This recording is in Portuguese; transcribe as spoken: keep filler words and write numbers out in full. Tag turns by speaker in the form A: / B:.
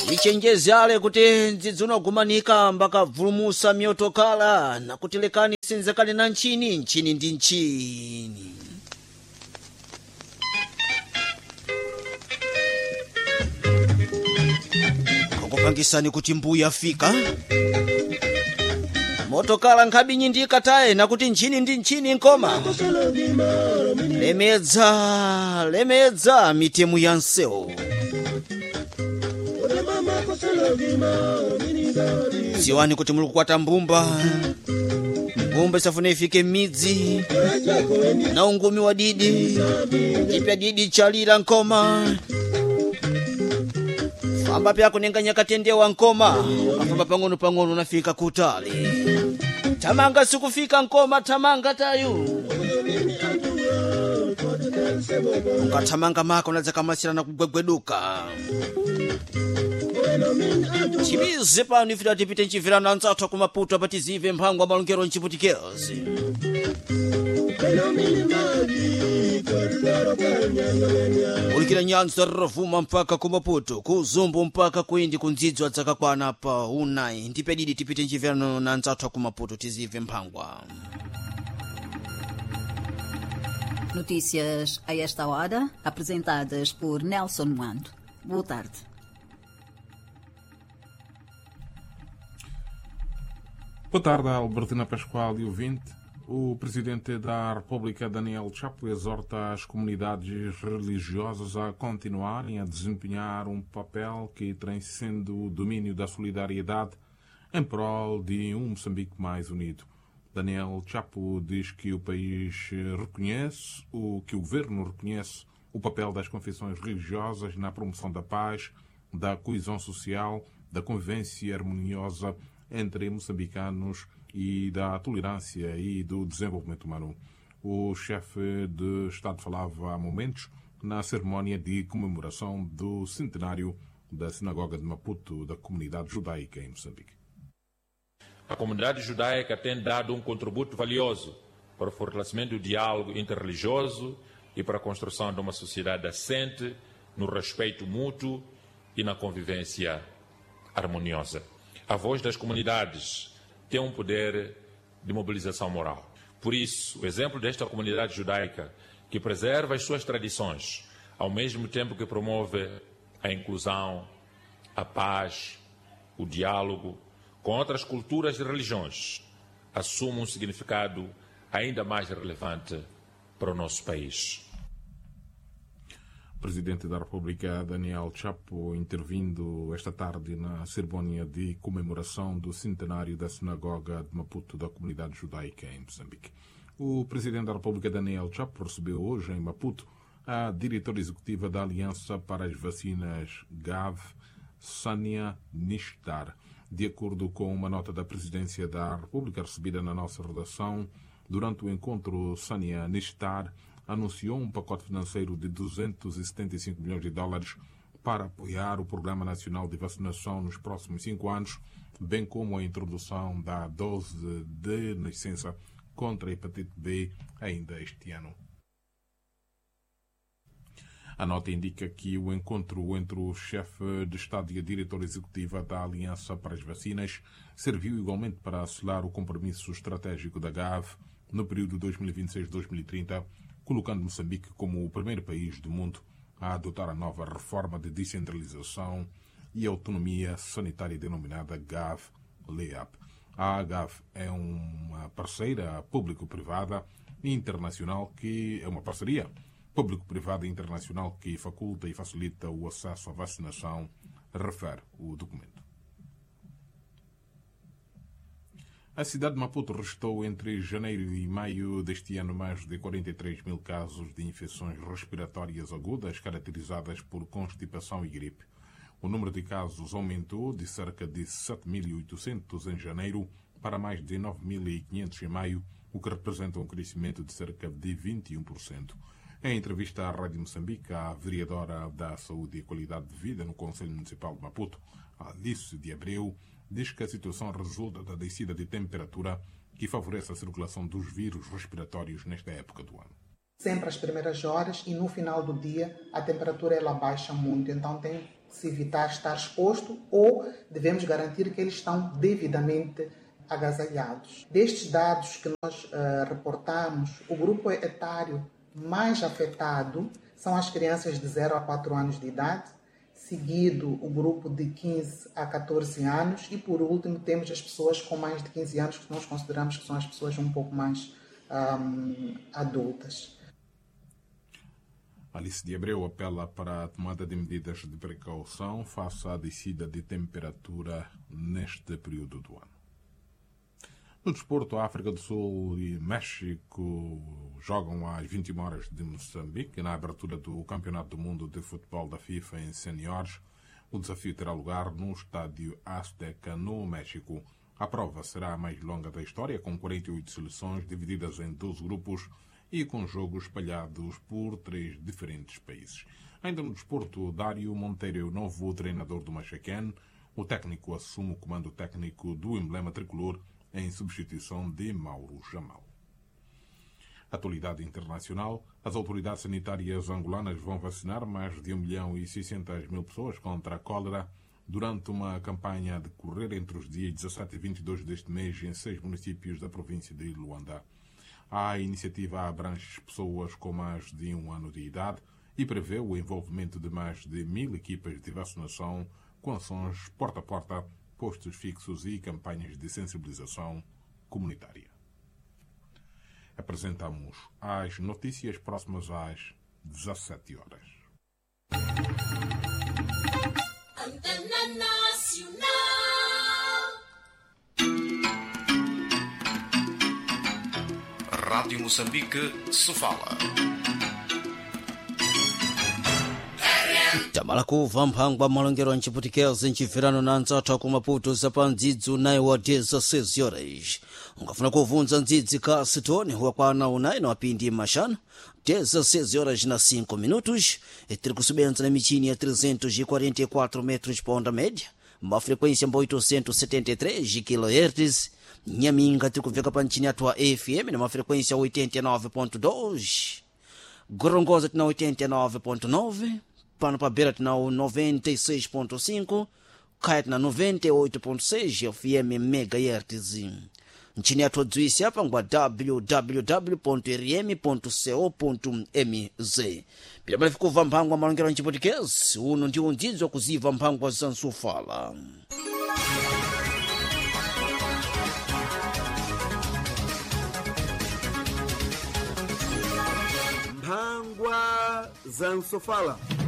A: ichenjezale kuti ndidzunogumanika mbakavulumusa myotokala nakuti lekani sinzekali na nchini nchini ndi nchini. Kakupangisani kuti mbuya afika motokala nkhabinyi ndi kataye nakuti nchini ndi nchini nkoma lemedza lemedza mitemu ya nsewu. Ziwani kuti muli kukwata mbumba mbumba isafuna ifike midzi na ungumi wa didi ipya didi chalira nkoma famba pya kunenga nyakatendewa nkoma ukafamba pang'ono pang'ono unafika kutali tamanga sikufika nkoma tamanga tayu ukatamanga maka unadza kamasira na kugwegweduka chibize pano ifira tipite nchivira na nzathu kumaputo apatizive mphangwa malungero nchiputikezi. Ulikira nyanza ravuma mpaka kumaputo kuzumbu mpaka kuindi kunzidzo adzakakwana pa unai ndipe didi tipite nchivira na nzathu kumaputo tizive mphangwa.
B: Notícias a esta hora apresentadas por Nelson Muando. Boa tarde.
C: Boa tarde, Albertina Pascoal e ouvinte. O Presidente da República, Daniel Chapo, exorta as comunidades religiosas a continuarem a desempenhar um papel que tem sendo o domínio da solidariedade em prol de um Moçambique mais unido. Daniel Chapo diz que o país reconhece, o que o governo reconhece, o papel das confissões religiosas na promoção da paz, da coesão social, da convivência harmoniosa entre moçambicanos e da tolerância e do desenvolvimento humano. O chefe de Estado falava há momentos na cerimónia de comemoração do centenário da Sinagoga de Maputo da comunidade judaica em Moçambique.
D: A comunidade judaica tem dado um contributo valioso para o fortalecimento do diálogo interreligioso e para a construção de uma sociedade assente no respeito mútuo e na convivência harmoniosa. A voz das comunidades tem um poder de mobilização moral. Por isso, o exemplo desta comunidade judaica, que preserva as suas tradições, ao mesmo tempo que promove a inclusão, a paz, o diálogo com outras culturas e religiões, assume um significado ainda mais relevante para o nosso país.
C: O Presidente da República, Daniel Chapo, intervindo esta tarde na cerimónia de comemoração do centenário da Sinagoga de Maputo da comunidade judaica em Moçambique. O Presidente da República, Daniel Chapo, recebeu hoje em Maputo a diretora executiva da Aliança para as Vacinas Gavi, Sânia Nishtar. De acordo com uma nota da Presidência da República recebida na nossa redação, durante o encontro, Sânia Nishtar anunciou um pacote financeiro de duzentos e setenta e cinco milhões de dólares para apoiar o Programa Nacional de Vacinação nos próximos cinco anos, bem como a introdução da dose de nascença contra a hepatite B ainda este ano. A nota indica que o encontro entre o chefe de Estado e a diretora executiva da Aliança para as Vacinas serviu igualmente para selar o compromisso estratégico da Gavi no período dois mil e vinte e seis a dois mil e trinta, colocando Moçambique como o primeiro país do mundo a adotar a nova reforma de descentralização e autonomia sanitária denominada Gavi-LEAP. A Gavi é uma parceira público-privada e internacional que é uma parceria público-privada e internacional que faculta e facilita o acesso à vacinação, refere o documento. A cidade de Maputo registrou entre janeiro e maio deste ano mais de quarenta e três mil casos de infecções respiratórias agudas caracterizadas por constipação e gripe. O número de casos aumentou de cerca de sete mil e oitocentos em janeiro para mais de nove mil e quinhentos em maio, o que representa um crescimento de cerca de vinte e um por cento. Em entrevista à Rádio Moçambique, a vereadora da Saúde e Qualidade de Vida no Conselho Municipal de Maputo, Alice de Abreu, diz que a situação resulta da descida de temperatura que favorece a circulação dos vírus respiratórios nesta época do ano.
E: Sempre às primeiras horas e no final do dia a temperatura ela baixa muito, então tem se evitar estar exposto, ou devemos garantir que eles estão devidamente agasalhados. Destes dados que nós uh, reportamos, o grupo etário mais afetado são as crianças de zero a quatro anos de idade, seguido o grupo de quinze a catorze anos e, por último, temos as pessoas com mais de quinze anos, que nós consideramos que são as pessoas um pouco mais um, adultas.
C: Alice de Abreu apela para a tomada de medidas de precaução face à descida de temperatura neste período do ano. No desporto, a África do Sul e México jogam às vinte e uma horas de Moçambique, na abertura do Campeonato do Mundo de Futebol da FIFA em Seniores. O desafio terá lugar no estádio Azteca, no México. A prova será a mais longa da história, com quarenta e oito seleções divididas em doze grupos e com jogos espalhados por três diferentes países. Ainda no desporto, Dário Monteiro, novo treinador do Machaquén. O técnico assume o comando técnico do emblema tricolor em substituição de Mauro Jamal. Atualidade internacional. As autoridades sanitárias angolanas vão vacinar mais de um milhão e seiscentas mil pessoas contra a cólera durante uma campanha a decorrer entre os dias dezassete e vinte e dois deste mês em seis municípios da província de Luanda. A iniciativa abrange pessoas com mais de um ano de idade e prevê o envolvimento de mais de mil equipas de vacinação com ações porta a porta, postos fixos e campanhas de sensibilização comunitária. Apresentamos as notícias próximas às dezassete horas.
F: Antena Nacional.
G: Rádio Moçambique, Sofala.
A: tamalakuva mphangwa malongero nciputikizi ncifirano na ntsathu ku maputo zapa ndzidzi unayi wa dezasseis horas ungafuna kuvunza ndzidzi ka sitoni wakwana unayi na wapindi maxanu dezasseis horas na cinco minutos tiri kusubenza na michini ya trezentos e quarenta e quatro metros pa onda média mafrequência mba oitocentos e setenta e três kilohertz nyaminga tiri kuveka pa nchini yathu wa F M na mafrequência oitenta e nove ponto dois gorongoza tina oitenta e nove ponto nove pano pa Beira tina noventa e seis ponto cinco Kaya tina noventa e oito ponto seis F M megahertz nchini yathu adzwisi apa ngwa w w w ponto r m ponto co ponto m z pila pala fikuva mphangwa malongero nciputikizi uno ndi undzidzi wakuziva mphangwa za nsufala
H: mphangwa za nsufala